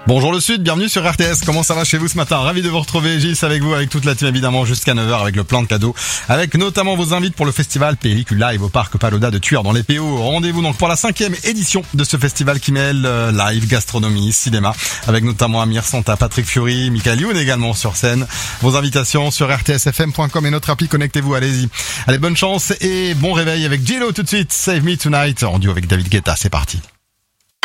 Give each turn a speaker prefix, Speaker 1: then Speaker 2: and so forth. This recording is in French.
Speaker 1: Bonjour le Sud, bienvenue sur RTS. Comment ça va chez vous ce matin? Ravi de vous retrouver. Gilles avec vous, avec toute la team évidemment jusqu'à 9h avec le plan de cadeaux. Avec notamment vos invités pour le festival Pellicule Live au parc Paluda de Tuire dans les PO. Rendez-vous donc pour la 5e édition de ce festival qui mêle live, gastronomie, cinéma. Avec notamment Amir Santa, Patrick Fiori, Michael Youn également sur scène. Vos invitations sur rtsfm.com et notre appli, connectez-vous, allez-y. Allez, bonne chance et bon réveil avec Gillo tout de suite. Save Me Tonight en duo avec David Guetta, c'est parti.